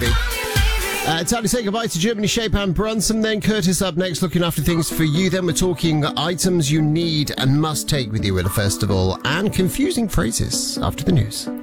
maybe. Time to say goodbye to Germany, Shape and Brunson. Then Curtis up next, looking after things for you. Then we're talking items you need and must take with you at a festival and confusing phrases after the news.